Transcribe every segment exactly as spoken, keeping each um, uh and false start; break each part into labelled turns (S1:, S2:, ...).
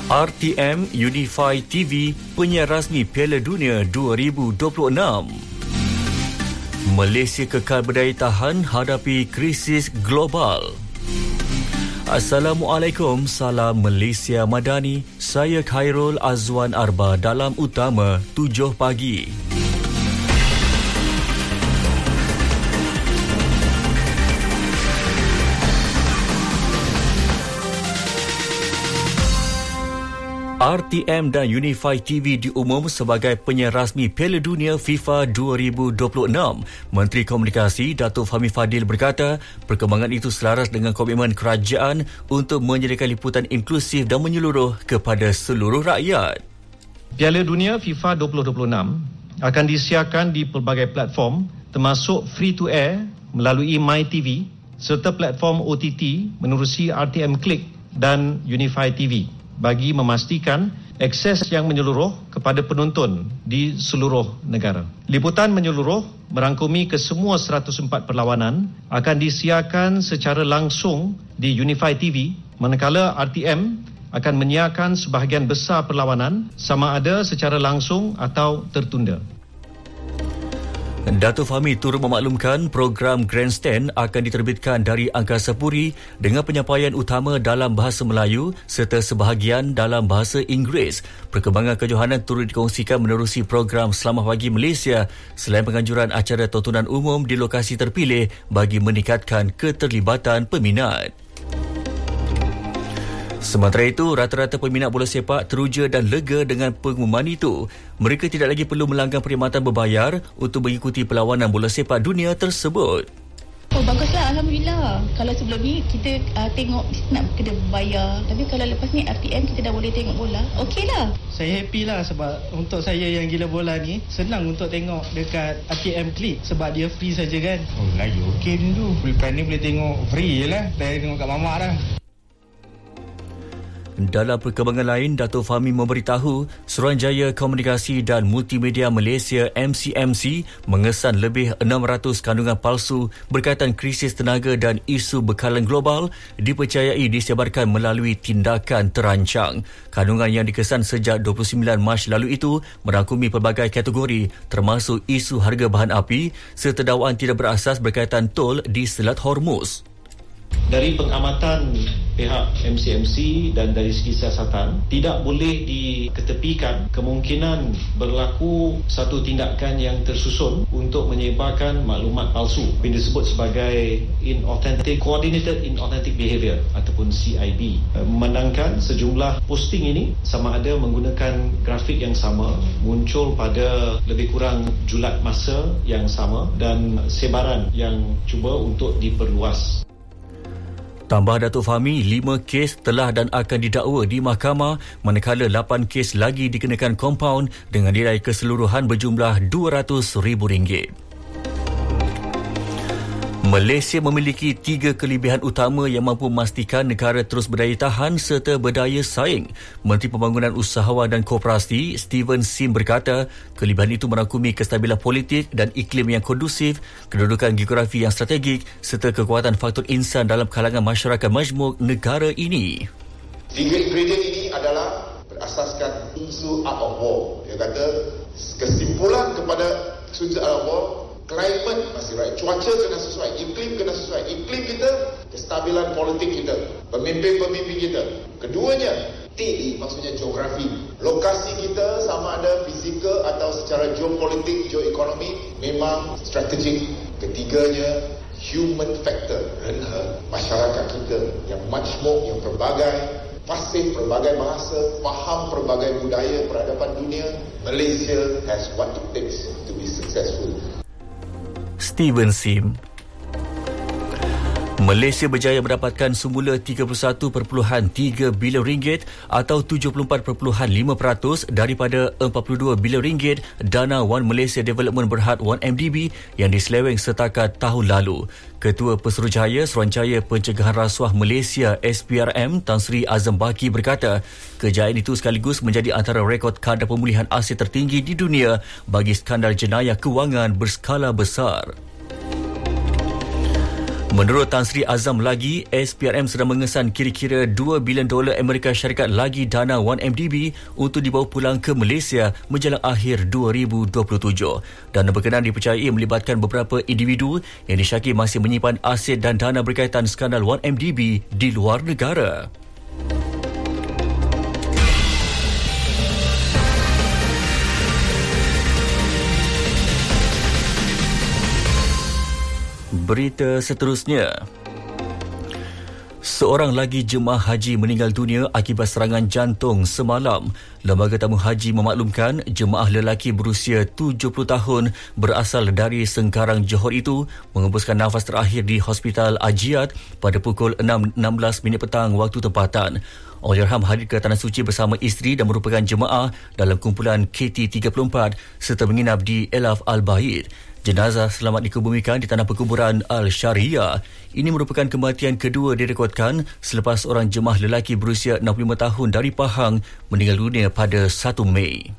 S1: R T M Unify T V, penyiar rasmi Piala Dunia dua ribu dua puluh enam. Malaysia kekal berdaya tahan hadapi krisis global. Assalamualaikum, salam Malaysia Madani. Saya Khairul Azwan Arba dalam Utama tujuh pagi. R T M dan Unify T V diumum sebagai penyiar rasmi Piala Dunia FIFA dua ribu dua puluh enam. Menteri Komunikasi Datuk Fahmi Fadil berkata, perkembangan itu selaras dengan komitmen kerajaan untuk menyediakan liputan inklusif dan menyeluruh kepada seluruh rakyat.
S2: Piala Dunia FIFA dua ribu dua puluh enam akan disiarkan di pelbagai platform termasuk free to air melalui MyTV serta platform O T T menerusi R T M Click dan Unify T V, bagi memastikan akses yang menyeluruh kepada penonton di seluruh negara. Liputan menyeluruh merangkumi kesemua seratus empat perlawanan akan disiarkan secara langsung di Unify T V, manakala R T M akan menyiarkan sebahagian besar perlawanan sama ada secara langsung atau tertunda.
S1: Datuk Fahmi turut memaklumkan program Grandstand akan diterbitkan dari Angkasa Puri dengan penyampaian utama dalam bahasa Melayu serta sebahagian dalam bahasa Inggeris. Perkembangan kejohanan turut dikongsikan menerusi program Selamat Pagi Malaysia selain penganjuran acara tontonan umum di lokasi terpilih bagi meningkatkan keterlibatan peminat. Sementara itu, rata-rata peminat bola sepak teruja dan lega dengan pengumuman itu. Mereka tidak lagi perlu melanggar perkhidmatan berbayar untuk mengikuti perlawanan bola sepak dunia tersebut.
S3: Oh, baguslah, Alhamdulillah. Kalau sebelum ni kita uh, tengok nak kena bayar, tapi kalau lepas ni R T M kita dah boleh tengok bola, okeylah.
S4: Saya happy lah sebab untuk saya yang gila bola ni senang untuk tengok dekat R T M Click sebab dia free saja kan.
S5: Oh, lagi okey dulu. Lepas ni boleh tengok free je lah. Dah tengok kat mamak dah.
S1: Dalam perkembangan lain, Datuk Fahmi memberitahu Suruhanjaya Komunikasi dan Multimedia Malaysia M C M C mengesan lebih enam ratus kandungan palsu berkaitan krisis tenaga dan isu bekalan global dipercayai disebarkan melalui tindakan terancang. Kandungan yang dikesan sejak dua puluh sembilan Mac lalu itu merangkumi pelbagai kategori termasuk isu harga bahan api serta dakwaan tidak berasas berkaitan tol di Selat Hormuz.
S2: Dari pengamatan pihak M C M C dan dari segi siasatan, tidak boleh diketepikan kemungkinan berlaku satu tindakan yang tersusun untuk menyebarkan maklumat palsu yang disebut sebagai inauthentic, coordinated inauthentic behaviour ataupun C I B. Memandangkan sejumlah posting ini sama ada menggunakan grafik yang sama, muncul pada lebih kurang julat masa yang sama dan sebaran yang cuba untuk diperluas.
S1: Tambah Datuk Fahmi, lima kes telah dan akan didakwa di mahkamah, manakala lapan kes lagi dikenakan kompaun dengan nilai keseluruhan berjumlah dua ratus ribu ringgit. Malaysia memiliki tiga kelebihan utama yang mampu memastikan negara terus berdaya tahan serta berdaya saing. Menteri Pembangunan Usahawan dan Koperasi Steven Sim berkata, kelebihan itu merangkumi kestabilan politik dan iklim yang kondusif, kedudukan geografi yang strategik serta kekuatan faktor insan dalam kalangan masyarakat majmuk negara ini.
S6: Tiga ingredient ini adalah berasaskan unsur art of war. Dia kata kesimpulan kepada unsur art of war, climate masih right, cuaca kena sesuai, iklim kena sesuai, iklim kita, kestabilan politik kita, pemimpin-pemimpin kita. Keduanya, T maksudnya geografi, lokasi kita sama ada fizikal atau secara geopolitik, geoekonomi memang strategik. Ketiganya, human factor, kerana masyarakat kita yang majmuk, yang berbagai, fasih berbagai bahasa, faham berbagai budaya peradaban dunia. Malaysia has what it takes to be successful.
S1: Steven Sim. Malaysia berjaya mendapatkan semula tiga puluh satu perpuluhan tiga bilion ringgit atau tujuh puluh empat perpuluhan lima peratus daripada empat puluh dua bilion ringgit dana One Malaysia Development Berhad one M D B yang diseleweng setakat tahun lalu. Ketua Pesuruhjaya Suruhanjaya Pencegahan Rasuah Malaysia S P R M Tan Sri Azam Baki berkata, kejayaan itu sekaligus menjadi antara rekod kadar pemulihan aset tertinggi di dunia bagi skandal jenayah kewangan berskala besar. Menurut Tan Sri Azam lagi, S P R M sedang mengesan kira-kira dua bilion dolar Amerika Syarikat lagi dana satu M D B untuk dibawa pulang ke Malaysia menjelang akhir dua ribu dua puluh tujuh. Dana berkenaan dipercayai melibatkan beberapa individu yang disyaki masih menyimpan aset dan dana berkaitan skandal satu M D B di luar negara. Berita seterusnya. Seorang lagi jemaah haji meninggal dunia akibat serangan jantung semalam. Lembaga Tamu Haji memaklumkan jemaah lelaki berusia tujuh puluh tahun berasal dari Sengkarang, Johor itu mengembuskan nafas terakhir di Hospital Ajiat pada pukul enam enam belas minit petang waktu tempatan. Allahyarham hadir ke Tanah Suci bersama isteri dan merupakan jemaah dalam kumpulan K T tiga puluh empat serta menginap di Elaf Al-Baid. Jenazah selamat dikebumikan di tanah perkuburan Al-Syariah. Ini merupakan kematian kedua direkodkan selepas seorang jemaah lelaki berusia enam puluh lima tahun dari Pahang meninggal dunia pada satu Mei.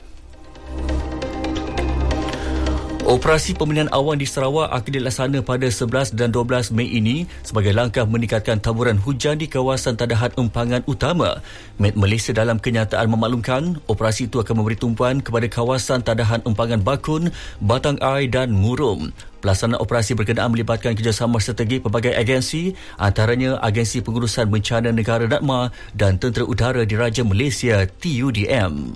S1: Operasi pembinaan awan di Sarawak akan dilaksana pada sebelas dan dua belas Mei ini sebagai langkah meningkatkan taburan hujan di kawasan tadahan empangan utama. Met Malaysia dalam kenyataan memaklumkan operasi itu akan memberi tumpuan kepada kawasan tadahan empangan Bakun, Batang Ai dan Murum. Pelaksanaan operasi berkenaan melibatkan kerjasama strategi pelbagai agensi, antaranya Agensi Pengurusan Bencana Negara N A T M A dan Tentera Udara Diraja Malaysia T U D M.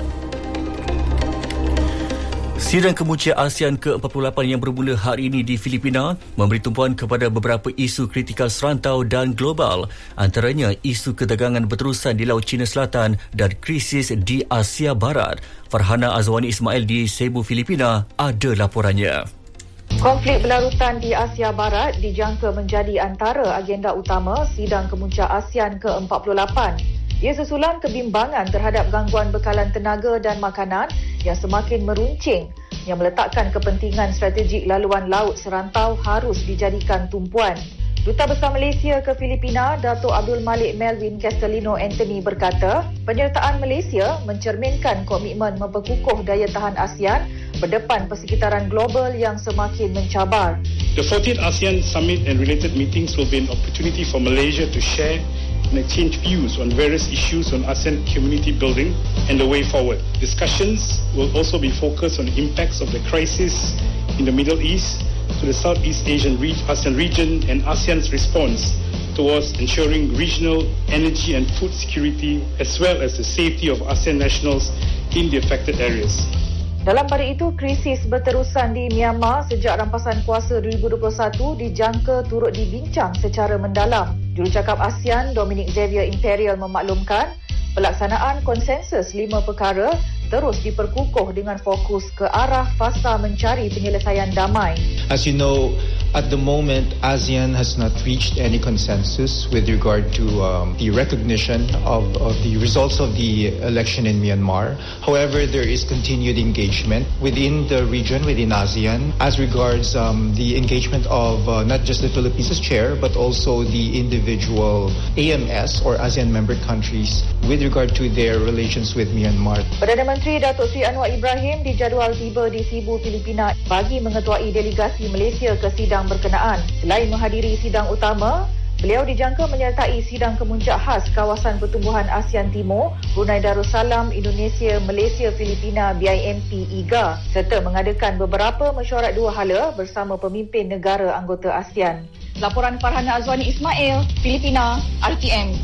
S1: Sidang Kemuncia ASEAN ke empat puluh lapan yang bermula hari ini di Filipina memberi tumpuan kepada beberapa isu kritikal serantau dan global, antaranya isu ketegangan berterusan di Laut Cina Selatan dan krisis di Asia Barat. Farhana Azwani Ismail di Cebu, Filipina ada laporannya.
S7: Konflik berlarutan di Asia Barat dijangka menjadi antara agenda utama Sidang Kemuncia ASEAN ke empat puluh lapan. Ia susulan kebimbangan terhadap gangguan bekalan tenaga dan makanan yang semakin meruncing yang meletakkan kepentingan strategik laluan laut serantau harus dijadikan tumpuan. Duta Besar Malaysia ke Filipina, Dato' Abdul Malik Melvin Castellino Anthony berkata, penyertaan Malaysia mencerminkan komitmen memperkukuh daya tahan ASEAN berdepan persekitaran global yang semakin mencabar.
S8: The fortieth ASEAN Summit and related meetings will be an opportunity for Malaysia to share and exchange views on various issues on ASEAN community building and the way forward. Discussions will also be focused on the impacts of the crisis in the Middle East to the Southeast Asian re- ASEAN region and ASEAN's response towards ensuring regional energy and food security as well as the safety of ASEAN nationals in the affected areas.
S7: Dalam pada itu, krisis berterusan di Myanmar sejak rampasan kuasa dua ribu dua puluh satu dijangka turut dibincang secara mendalam. Jurucakap ASEAN Dominic Xavier Imperial memaklumkan pelaksanaan konsensus lima perkara terus diperkukuh dengan fokus ke arah fasa mencari penyelesaian damai.
S9: As you know, at the moment, ASEAN has not reached any consensus with regard to um, the recognition of, of the results of the election in Myanmar. However, there is continued engagement within the region, within ASEAN, as regards um, the engagement of uh, not just the Philippines as chair, but also the individual A M S or ASEAN member countries with regard to their relations with Myanmar.
S7: Perdana Menteri Datuk Seri Anwar Ibrahim dijadual tiba di Cebu, Filipina bagi mengetuai delegasi Malaysia ke sidang berkenaan. Selain menghadiri sidang utama, beliau dijangka menyertai sidang kemuncak khas kawasan pertumbuhan ASEAN Timur, Brunei Darussalam, Indonesia, Malaysia, Filipina, B I M P, I G A serta mengadakan beberapa mesyuarat dua hala bersama pemimpin negara anggota ASEAN.
S3: Laporan Farhana Azwani Ismail, Filipina, R T M.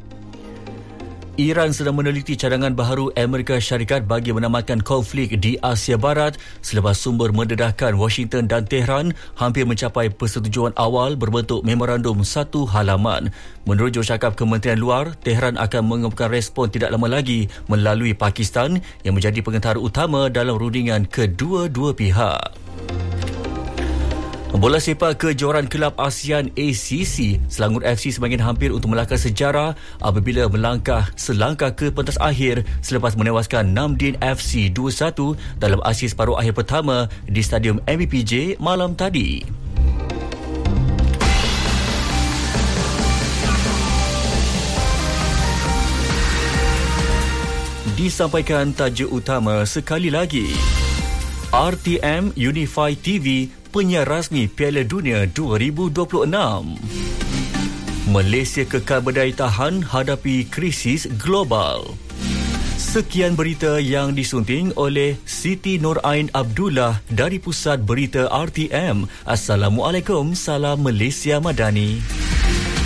S1: Iran sedang meneliti cadangan baharu Amerika Syarikat bagi menamatkan konflik di Asia Barat selepas sumber mendedahkan Washington dan Tehran hampir mencapai persetujuan awal berbentuk memorandum satu halaman. Menurut jurucakap Kementerian Luar, Tehran akan mengumumkan respon tidak lama lagi melalui Pakistan yang menjadi pengentara utama dalam rundingan kedua-dua pihak. Bola sepak kejohanan kelab ASEAN A C C, Selangor F C semakin hampir untuk melangkah sejarah apabila melangkah selangkah ke pentas akhir selepas menewaskan Namdin F C dua satu dalam aksi separuh akhir pertama di Stadium M B P J malam tadi. Disampaikan tajuk utama sekali lagi. R T M Unify T V penyiar rasmi Piala Dunia dua ribu dua puluh enam. Malaysia kekal berdaya tahan hadapi krisis global. Sekian berita yang disunting oleh Siti Norain Abdullah dari Pusat Berita R T M. Assalamualaikum, salam Malaysia Madani.